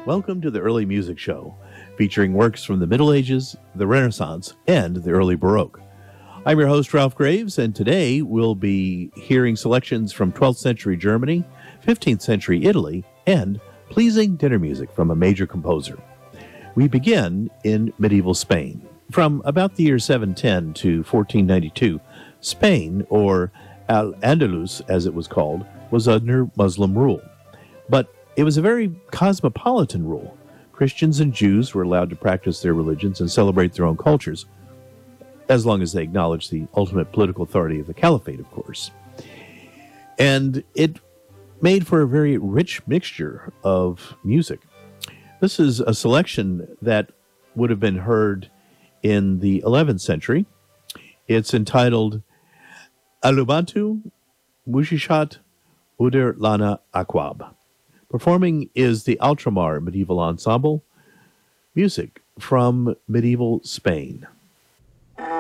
Welcome to the Early Music Show, featuring works from the Middle Ages, the Renaissance, and the early Baroque. I'm your host, Ralph Graves, and today we'll be hearing selections from 12th century Germany, 15th century Italy, and pleasing dinner music from a major composer. We begin in medieval Spain. From about the year 710 to 1492, Spain, or Al-Andalus as it was called, was under Muslim rule. But it was a very cosmopolitan rule. Christians and Jews were allowed to practice their religions and celebrate their own cultures, as long as they acknowledged the ultimate political authority of the caliphate, of course. And it made for a very rich mixture of music. This is a selection that would have been heard in the 11th century. It's entitled Alubantu Mushishat Uder Lana Aquab. Performing is the Altramar Medieval Ensemble, music from medieval Spain.